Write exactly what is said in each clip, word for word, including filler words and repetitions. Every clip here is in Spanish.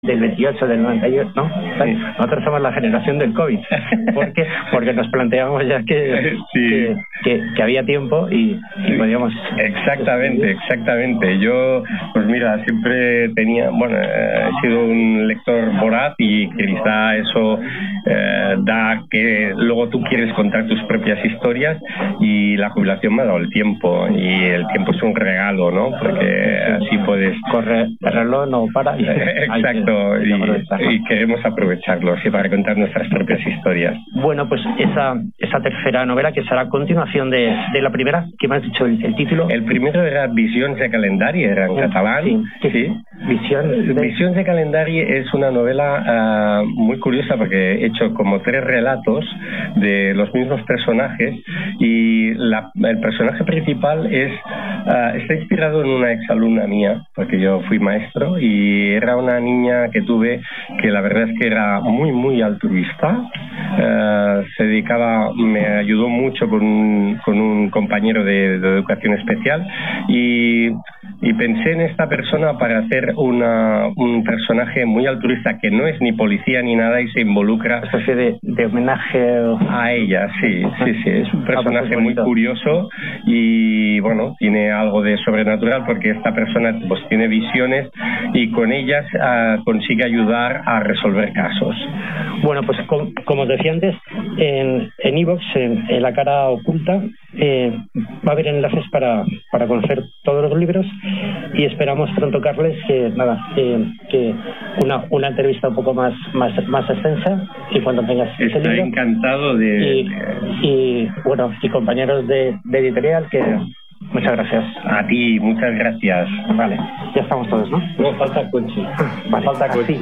del veintiocho, del noventa y ocho, ¿no? Sí. Nosotros somos la generación del COVID, porque porque nos planteamos ya que, sí. que, que, que había tiempo y, y podíamos... Exactamente, exactamente. Yo, pues mira, siempre tenía, bueno, he sido un lector voraz y quizá eso eh, da que luego tú quieres contar tus propias historias, y la jubilación me ha dado el tiempo, y el tiempo es un regalo, ¿no? Porque así puedes... Correr, el reloj no para. Y... Exacto. Y, y queremos aprovecharlo, sí, para contar nuestras propias historias. Bueno, pues esa esa tercera novela, que será a continuación de, de la primera, ¿qué me has dicho el, el título? El primero era Visions de calendari, era en catalán. Sí, sí. sí. Visions de... Visions de calendari es una novela uh, muy curiosa, porque he hecho como tres relatos de los mismos personajes, y la, el personaje principal es uh, está inspirado en una exalumna mía, porque yo fui maestro, y era una niña que tuve que la verdad es que era muy muy altruista, uh, se dedicaba, me ayudó mucho con un, con un compañero de, de educación especial, y, y pensé en esta persona para hacer una, un personaje muy altruista que no es ni policía ni nada, y se involucra... Una especie de, de homenaje a ella, sí, sí, sí, es un personaje muy curioso, y bueno, tiene algo de sobrenatural, porque esta persona pues tiene visiones, y con ellas uh, consigue ayudar a resolver casos. Bueno, pues com, como os decía antes, en en iVoox, en, en la cara oculta, eh, va a haber enlaces para, para conocer todos los libros, y esperamos pronto, Carles, que nada, eh, que una, una entrevista un poco más, más, más extensa, y cuando tengas ese libro. Estoy encantado de... Y, y bueno, y compañeros de, de editorial, que muchas gracias. A ti, muchas gracias. Vale, ya estamos todos, ¿no? No, falta Conchi. Vale, falta Conchi.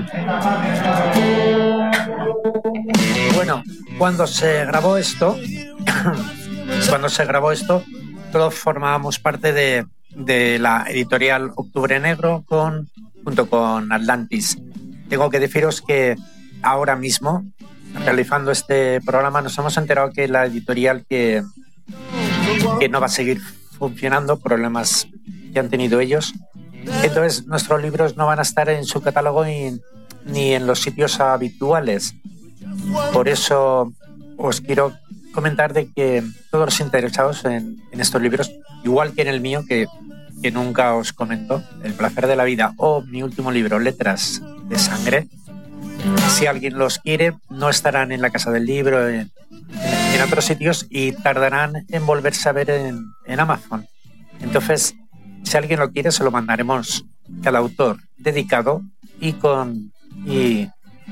Bueno, cuando se grabó esto, cuando se grabó esto, todos formábamos parte de, de la editorial Octubre Negro con, junto con Atlantis. Tengo que deciros que ahora mismo, realizando este programa, nos hemos enterado que la editorial que, que no va a seguir funcionando, problemas que han tenido ellos. Entonces nuestros libros no van a estar en su catálogo ni, ni en los sitios habituales. Por eso os quiero comentar de que todos los interesados en, en estos libros, igual que en el mío, que, que nunca os comento, El placer de la vida, o mi último libro, Letras de sangre, si alguien los quiere, no estarán en la Casa del Libro, en, en otros sitios, y tardarán en volverse a ver en, en Amazon. Entonces, si alguien lo quiere, se lo mandaremos al autor dedicado y con y,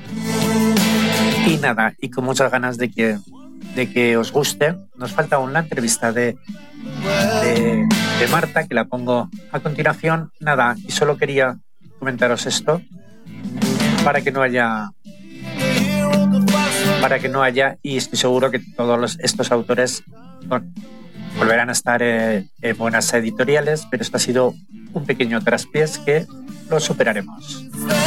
y nada, y con muchas ganas de que, de que os guste. Nos falta aún la entrevista de, de, de Marta, que la pongo a continuación. Nada, y solo quería comentaros esto para que no haya para que no haya y estoy seguro que todos los, estos autores bueno, volverán a estar eh, en buenas editoriales, pero esto ha sido un pequeño traspiés que lo superaremos.